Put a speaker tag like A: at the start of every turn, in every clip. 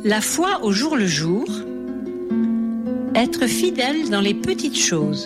A: La foi au jour le jour, être fidèle dans les petites choses.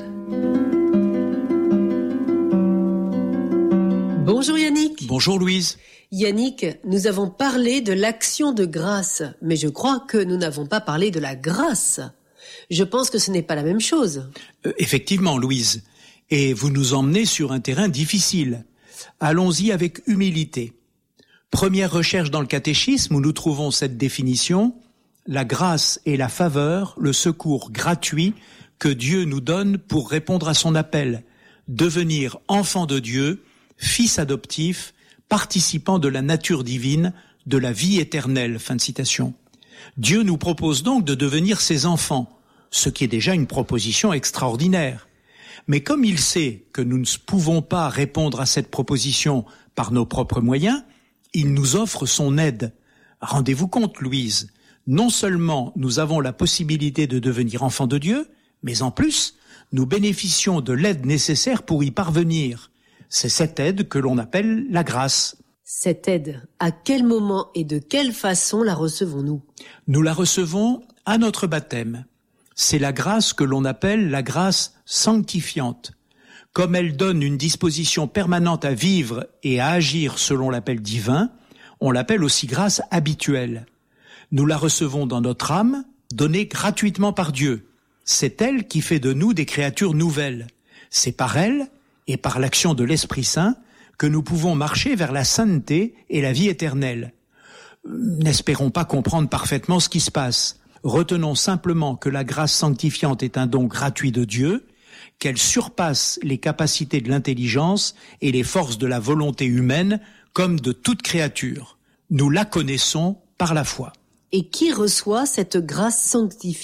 B: Bonjour Yannick.
C: Bonjour Louise.
B: Yannick, nous avons parlé de l'action de grâce, mais je crois que nous n'avons pas parlé de la grâce. Je pense que ce n'est pas la même chose.
C: Effectivement, Louise. Et vous nous emmenez sur un terrain difficile. Allons-y avec humilité. Première recherche dans le catéchisme où nous trouvons cette définition: la grâce et la faveur, le secours gratuit que Dieu nous donne pour répondre à son appel, devenir enfant de Dieu, fils adoptif, participant de la nature divine, de la vie éternelle. Fin de citation. Dieu nous propose donc de devenir ses enfants, ce qui est déjà une proposition extraordinaire. Mais comme il sait que nous ne pouvons pas répondre à cette proposition par nos propres moyens, il nous offre son aide. Rendez-vous compte, Louise, non seulement nous avons la possibilité de devenir enfants de Dieu, mais en plus, nous bénéficions de l'aide nécessaire pour y parvenir. C'est cette aide que l'on appelle la grâce.
B: Cette aide, à quel moment et de quelle façon la recevons-nous ?
C: Nous la recevons à notre baptême. C'est la grâce que l'on appelle la grâce sanctifiante. Comme elle donne une disposition permanente à vivre et à agir selon l'appel divin, on l'appelle aussi grâce habituelle. Nous la recevons dans notre âme, donnée gratuitement par Dieu. C'est elle qui fait de nous des créatures nouvelles. C'est par elle et par l'action de l'Esprit Saint que nous pouvons marcher vers la sainteté et la vie éternelle. N'espérons pas comprendre parfaitement ce qui se passe. Retenons simplement que la grâce sanctifiante est un don gratuit de Dieu, qu'elle surpasse les capacités de l'intelligence et les forces de la volonté humaine comme de toute créature. Nous la connaissons par la foi.
B: Et qui reçoit cette grâce sanctifiante ?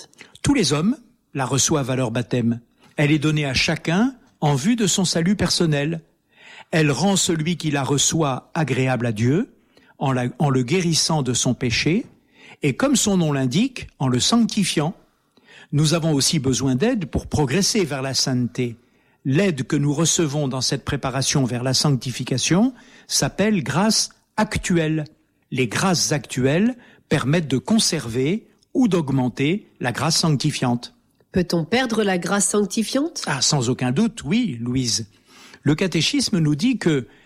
C: Tous les hommes la reçoivent à leur baptême. Elle est donnée à chacun en vue de son salut personnel. Elle rend celui qui la reçoit agréable à Dieu en le guérissant de son péché et, comme son nom l'indique, en le sanctifiant. Nous avons aussi besoin d'aide pour progresser vers la sainteté. L'aide que nous recevons dans cette préparation vers la sanctification s'appelle grâce actuelle. Les grâces actuelles permettent de conserver ou d'augmenter la grâce sanctifiante.
B: Peut-on perdre la grâce sanctifiante ?
C: Ah, sans aucun doute, oui, Louise. Le catéchisme nous dit que